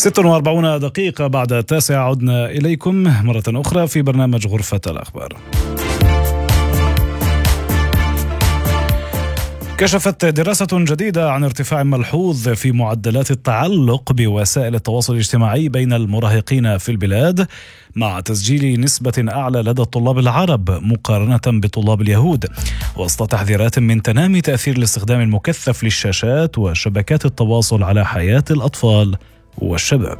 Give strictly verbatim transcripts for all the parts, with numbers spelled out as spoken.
ست وأربعون دقيقة بعد التاسعة عدنا إليكم مرة أخرى في برنامج غرفة الأخبار. كشفت دراسة جديدة عن ارتفاع ملحوظ في معدلات التعلق بوسائل التواصل الاجتماعي بين المراهقين في البلاد، مع تسجيل نسبة أعلى لدى الطلاب العرب مقارنة بطلاب اليهود، وسط تحذيرات من تنامي تأثير الاستخدام المكثف للشاشات وشبكات التواصل على حياة الأطفال والشباب.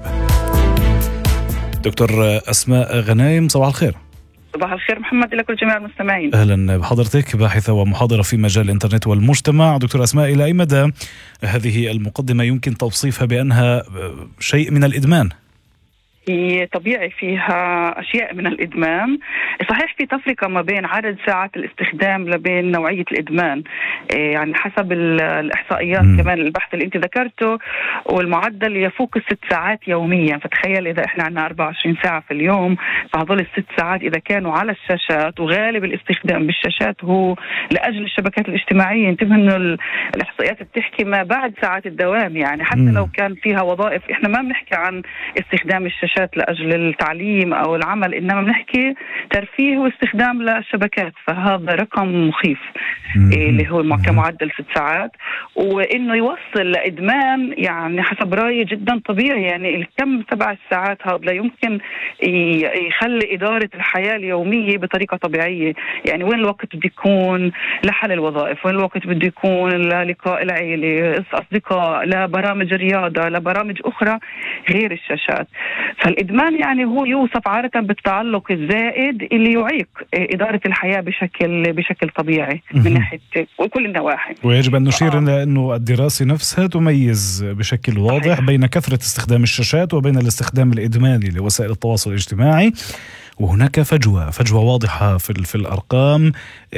دكتور أسماء غنايم، صباح الخير. صباح الخير محمد لكل جميع المستمعين. أهلا بحضرتك، باحثة ومحاضرة في مجال الإنترنت والمجتمع. دكتور أسماء، إلى أي مدى هذه المقدمة يمكن توصيفها بأنها شيء من الإدمان؟ هي طبيعي فيها أشياء من الإدمان. صحيح في تفرقة ما بين عدد ساعات الاستخدام لبين نوعية الإدمان، يعني حسب الإحصائيات م. كمان البحث اللي أنت ذكرته، والمعدل يفوق الست ساعات يوميا. فتخيل إذا إحنا عنا أربعة وعشرين ساعة في اليوم، فهذول الست ساعات إذا كانوا على الشاشات، وغالب الاستخدام بالشاشات هو لأجل الشبكات الاجتماعية. انتبه إنه الإحصائيات بتحكي ما بعد ساعات الدوام، يعني حتى م. لو كان فيها وظائف. إحنا ما بنحكي عن استخدام الشاشات لأجل التعليم أو العمل، إنما بنحكي ترفيه واستخدام للشبكات. فهذا رقم مخيف إيه اللي هو كمعدل ست ساعات، وإنه يوصل لإدمان يعني حسب رأيي جدا طبيعي. يعني الكم تبع الساعات هذا لا يمكن يخلي إدارة الحياة اليومية بطريقة طبيعية. يعني وين الوقت بده يكون لحل الوظائف، وين الوقت بده يكون للقاء العائلة، أصدقاء، لبرامج رياضة، لبرامج أخرى غير الشاشات. فالإدمان يعني هو يوصف عادة بالتعلق الزائد اللي يعيق إدارة الحياة بشكل بشكل طبيعي من ناحية كل النواحي. ويجب أن نشير إلى آه. أنه الدراسة نفسها تميز بشكل واضح صحيح. بين كثرة استخدام الشاشات وبين الاستخدام الإدماني لوسائل التواصل الاجتماعي، وهناك فجوة فجوة واضحة في في الأرقام،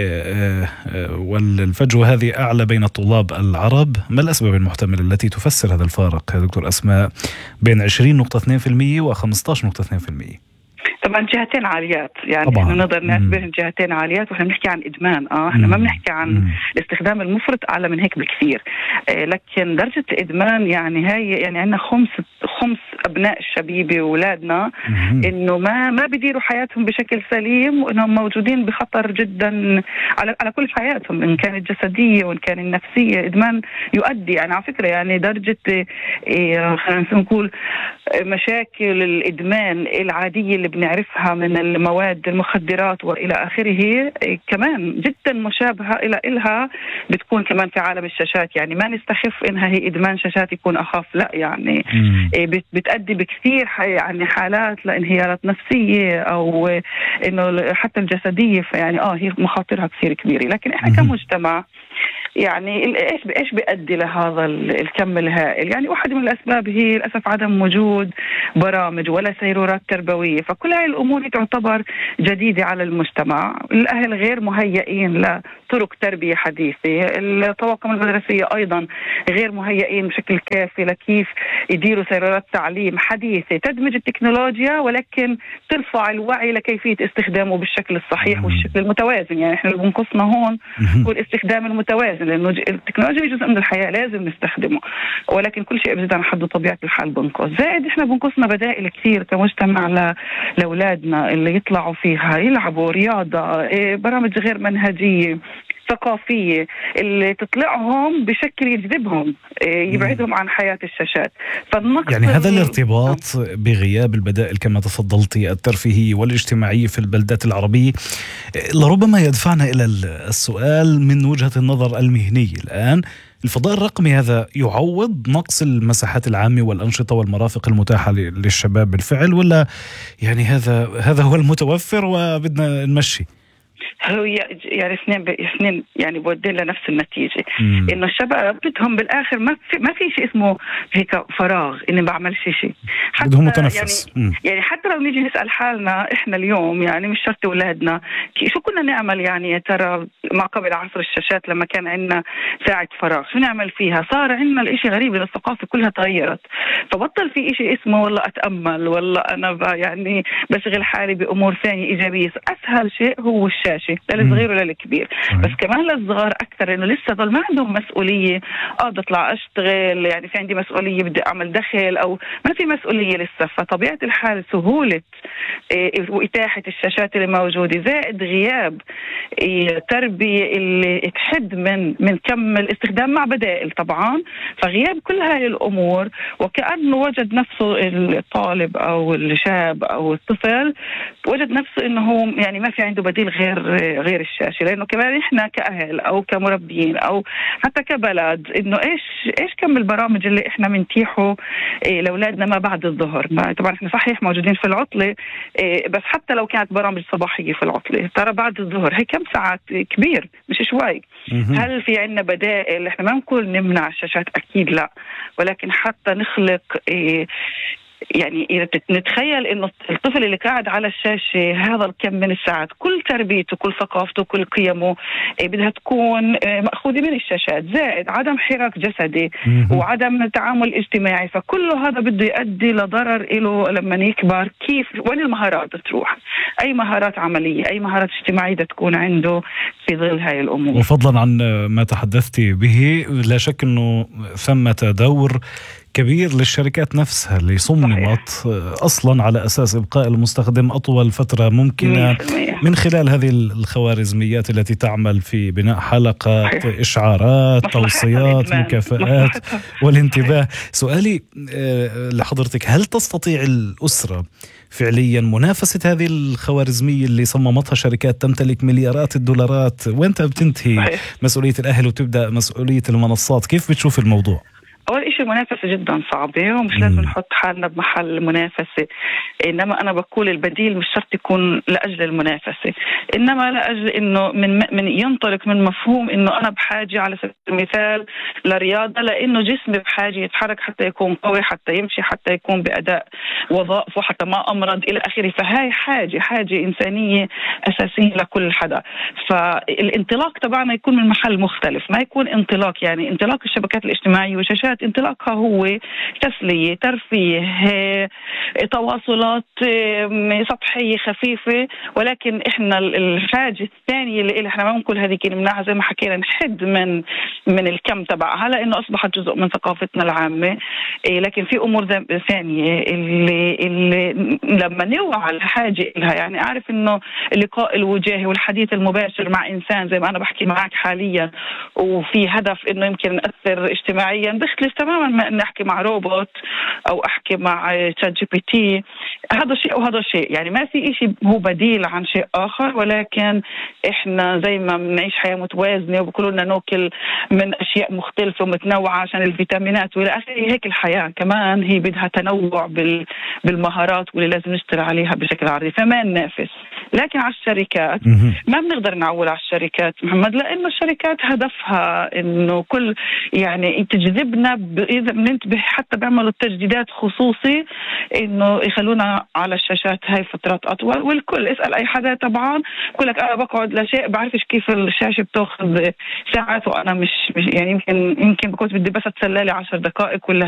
والفجوة هذه أعلى بين الطلاب العرب. ما الأسباب المحتملة التي تفسر هذا الفارق يا دكتور أسماء بين عشرين فاصلة اثنين بالمئة و خمسة عشر فاصلة اثنين بالمئة؟ طبعا جهتين عاليات، يعني طبعاً. احنا نقدر نعتبر جهتين عاليات، واحنا بنحكي عن ادمان. اه احنا ما بنحكي عن مم. الاستخدام المفرط اعلى من هيك بكثير. آه لكن درجه الادمان يعني هاي يعني عندنا خمس خمس ابناء الشبيبه واولادنا انه ما ما بيديروا حياتهم بشكل سليم، وانهم موجودين بخطر جدا على على كل حياتهم، ان كانت جسديه وان كان النفسيه. ادمان يؤدي يعني على فكره يعني درجه آه خلينا نقول مشاكل الادمان العاديه اللي بنعرفها من المواد المخدرات وإلى آخره كمان جدا مشابهة إلى إلها بتكون كمان في عالم الشاشات. يعني ما نستخف إنها هي إدمان شاشات يكون أخف، لا يعني بتأدي بكثير يعني حالات لانهيارات نفسية أو إنه حتى الجسدية. فيعني آه هي مخاطرها كثير كبيرة. لكن إحنا كمجتمع يعني ايش ايش بيؤدي لهذا الكم الهائل؟ يعني واحدة من الاسباب هي للاسف عدم وجود برامج ولا سيرورات تربويه. فكل هاي الامور تعتبر جديده على المجتمع. الاهل غير مهيئين لطرق تربيه حديثه، الطواقم المدرسيه ايضا غير مهيئين بشكل كافي لكيف يديروا سيرورات تعليم حديثه تدمج التكنولوجيا ولكن ترفع الوعي لكيفيه استخدامه بالشكل الصحيح والشكل المتوازن. يعني احنا اللي بنقصنا هون هو الاستخدام المتوازن، لأنه التكنولوجيا جزء من الحياة لازم نستخدمه، ولكن كل شيء بزيد عن حده طبيعة الحال بنقص. زائد إحنا بنقصنا بدائل كثير كمجتمع لأولادنا اللي يطلعوا فيها يلعبوا رياضة، برامج غير منهجية ثقافية اللي تطلعهم بشكل يجذبهم يبعدهم عن حياة الشاشات. يعني هذا الارتباط بغياب البدائل كما تفضلتي الترفيهية والاجتماعية في البلدات العربية لربما يدفعنا إلى السؤال من وجهة النظر المهنية. الآن الفضاء الرقمي هذا يعوض نقص المساحات العامة والأنشطة والمرافق المتاحة للشباب بالفعل، ولا يعني هذا هذا هو المتوفر وبدنا نمشي؟ هو يعني اثنين اثنين يعني بودين لنفس النتيجه، مم. انه الشباب بدهم بالاخر ما في ما في شيء اسمه هيك فراغ اني بعمل شيء شيء بدهم متنفس. يعني, يعني حتى لو نيجي نسال حالنا احنا اليوم، يعني مش شرط اولادنا شو كنا نعمل. يعني يا ترى ما قبل عصر الشاشات لما كان عندنا ساعه فراغ شو نعمل فيها؟ صار عندنا الاشي غريب، الثقافه كلها تغيرت، فبطل في اشي اسمه والله اتامل، والله انا يعني بشغل حالي بامور ثانيه ايجابيه. اسهل شيء هو الشاشه. الشاشه لا للصغير ولا للكبير. بس كمان للصغار اكثر انه لسه ضل ما عندهم مسؤوليه، اه بدي اطلع اشتغل، يعني في عندي مسؤوليه بدي اعمل دخل، او ما في مسؤوليه لسه. فطبيعه الحال سهوله إيه واتاحه الشاشات اللي موجوده زائد غياب إيه تربيه اللي تحد من من كم الاستخدام مع بدائل طبعا، فغياب كل هاي الامور وكانه وجد نفسه الطالب او الشاب او الطفل وجد نفسه انه هو يعني ما في عنده بديل غير غير الشاشه. لانه كمان احنا كاهل او كمربيين او حتى كبلد انه ايش ايش كم البرامج اللي احنا بنتيحه إيه لاولادنا ما بعد الظهر. طبعا احنا صحيح موجودين في العطله إيه، بس حتى لو كانت برامج صباحيه في العطله ترى بعد الظهر هي كم ساعات كبير مش شوي. هل في عندنا بدائل؟ احنا ما نقول نمنع الشاشات اكيد لا، ولكن حتى نخلق إيه يعني إذا نتخيل إنه الطفل اللي قاعد على الشاشة هذا الكم من الساعات كل تربيته كل ثقافته كل قيمه بدها تكون مأخوذة من الشاشات، زائد عدم حراك جسدي وعدم تعامل اجتماعي، فكله هذا بده يؤدي لضرر له لما يكبر. كيف وين المهارات تروح؟ أي مهارات عملية أي مهارات اجتماعية تكون عنده في ظل هاي الأمور؟ وفضلا عن ما تحدثت به لا شك أنه ثمة دور كبير للشركات نفسها اللي صممت أصلا على أساس إبقاء المستخدم أطول فترة ممكنة من خلال هذه الخوارزميات التي تعمل في بناء حلقات صحيح. إشعارات توصيات مكافآت والانتباه. سؤالي لحضرتك، هل تستطيع الأسرة فعليا منافسة هذه الخوارزمية اللي صممتها شركات تمتلك مليارات الدولارات؟ وين بتنتهي صحيح. مسؤولية الأهل وتبدأ مسؤولية المنصات؟ كيف بتشوف الموضوع؟ أول إشي المنافسة جدا صعبة ومش لازم نحط حالنا بمحل المنافسة، إنما أنا بقول البديل مش شرط يكون لأجل المنافسة، إنما لأجل إنه من من ينطلق من مفهوم إنه أنا بحاجة على سبيل المثال لرياضة، لأنه جسمي بحاجة يتحرك حتى يكون قوي، حتى يمشي، حتى يكون بأداء وظائفه، حتى ما أمرض إلى آخره. فهاي حاجة حاجة إنسانية أساسية لكل حدا. فالانطلاق تبعنا يكون من محل مختلف، ما يكون انطلاق يعني انطلاق الشبكات الاجتماعية وشاشات انطلاقها هو تسلية ترفيه تواصلات سطحية خفيفة، ولكن احنا الحاجة الثانية اللي احنا ما ممكن هذه نمنعها زي ما حكينا، نحد من من الكم تبعها لانه اصبحت جزء من ثقافتنا العامة. لكن في امور ثانية اللي, اللي لما نوعى الحاجة لها، يعني اعرف انه اللقاء الوجاهي والحديث المباشر مع انسان زي ما انا بحكي معك حاليا وفي هدف انه يمكن نأثر اجتماعيا بختلف تماما ما اني احكي مع روبوت او احكي مع شات جي بي تي. هذا شيء وهذا شيء، يعني ما في اشي هو بديل عن شيء اخر، ولكن احنا زي ما بنعيش حياة متوازنة وبقولوا لنا ناكل من اشياء مختلفة ومتنوعة عشان الفيتامينات والى اخره، هيك الحياة كمان هي بدها تنوع بالمهارات واللي لازم نشتغل عليها بشكل عرضي. فما ننافس، لكن على الشركات ما بنقدر نعول على الشركات محمد، لانه الشركات هدفها انه كل يعني تجذبنا، اذا بننتبه حتى بيعملوا التجديدات خصوصي انه يخلونا على الشاشات هاي فترات اطول. والكل اسال اي حدا طبعا يقول لك انا بقعد لشيء بعرفش كيف الشاشه بتاخذ ساعات وانا مش, مش يعني يمكن يمكن بكون بدي بس اتسلى لي عشر دقائق ولا